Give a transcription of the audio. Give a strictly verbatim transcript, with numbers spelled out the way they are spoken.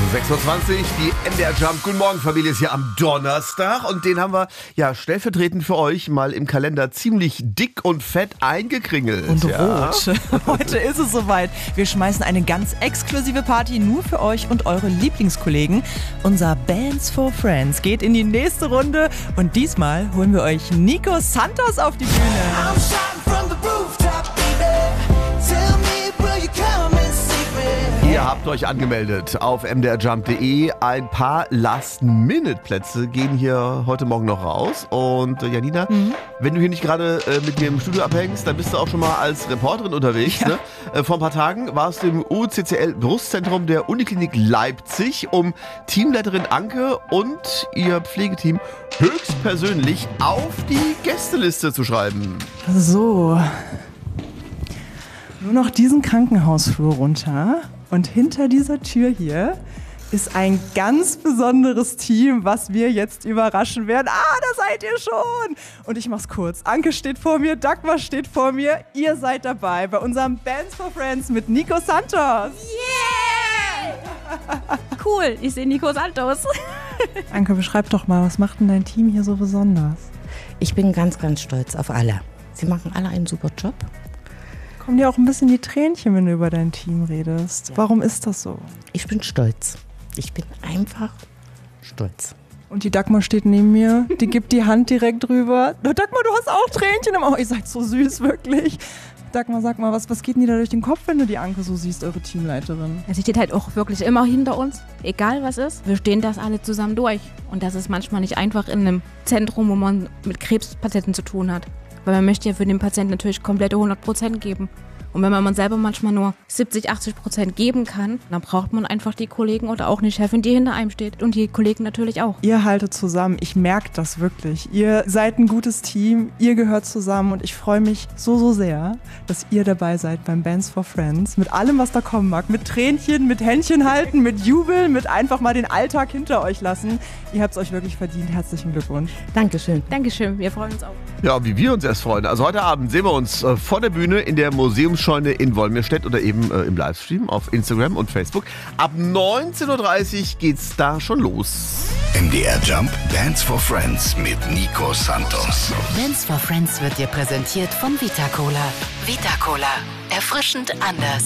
sechs Uhr zwanzig, die M D R Jump. Guten Morgen, Familie, ist hier am Donnerstag und den haben wir ja stellvertretend für euch mal im Kalender ziemlich dick und fett eingekringelt. Und ja. rot. Heute ist es soweit. Wir schmeißen eine ganz exklusive Party nur für euch und eure Lieblingskollegen. Unser Bands for Friends geht in die nächste Runde und diesmal holen wir euch Nico Santos auf die Bühne. I'm shouting from the rooftop, baby. Tell me, will you come and see me? Ihr habt euch angemeldet auf m d r jump punkt d e. Ein paar Last-Minute-Plätze gehen hier heute Morgen noch raus. Und äh, Janina, mhm. wenn du hier nicht gerade äh, mit mir im Studio abhängst, dann bist du auch schon mal als Reporterin unterwegs. Ja. Ne? Äh, vor ein paar Tagen warst du im U C C L-Brustzentrum der Uniklinik Leipzig, um Teamleiterin Anke und ihr Pflegeteam höchstpersönlich auf die Gästeliste zu schreiben. So, nur noch diesen Krankenhausflur runter. Und hinter dieser Tür hier ist ein ganz besonderes Team, was wir jetzt überraschen werden. Ah, da seid ihr schon! Und ich mach's kurz. Anke steht vor mir, Dagmar steht vor mir. Ihr seid dabei bei unserem Bands for Friends mit Nico Santos. Yeah! Cool, ich sehe Nico Santos. Anke, beschreib doch mal, was macht denn dein Team hier so besonders? Ich bin ganz, ganz stolz auf alle. Sie machen alle einen super Job. Kommen dir auch ein bisschen die Tränchen, wenn du über dein Team redest. Ja. Warum ist das so? Ich bin stolz. Ich bin einfach stolz. Und die Dagmar steht neben mir, die gibt die Hand direkt drüber. Dagmar, du hast auch Tränchen im Auge. Ihr seid so süß, wirklich. Dagmar, sag mal, was, was geht denn dir da durch den Kopf, wenn du die Anke so siehst, eure Teamleiterin? Sie steht halt auch wirklich immer hinter uns, egal was ist. Wir stehen das alle zusammen durch. Und das ist manchmal nicht einfach in einem Zentrum, wo man mit Krebspatienten zu tun hat. Weil man möchte ja für den Patienten natürlich komplette hundert Prozent geben. Und wenn man selber manchmal nur siebzig, achtzig Prozent geben kann, dann braucht man einfach die Kollegen oder auch eine Chefin, die hinter einem steht. Und die Kollegen natürlich auch. Ihr haltet zusammen. Ich merke das wirklich. Ihr seid ein gutes Team. Ihr gehört zusammen. Und ich freue mich so, so sehr, dass ihr dabei seid beim Bands for Friends. Mit allem, was da kommen mag. Mit Tränchen, mit Händchen halten, mit Jubeln, mit einfach mal den Alltag hinter euch lassen. Ihr habt es euch wirklich verdient. Herzlichen Glückwunsch. Dankeschön. Dankeschön. Wir freuen uns auch. Ja, wie wir uns erst freuen. Also heute Abend sehen wir uns äh, vor der Bühne in der Museumsscheune in Wolmirstedt oder eben äh, im Livestream auf Instagram und Facebook. Ab neunzehn Uhr dreißig geht's da schon los. M D R Jump Bands for Friends mit Nico Santos. Bands for Friends wird dir präsentiert von Vita Cola. Vita Cola. Erfrischend anders.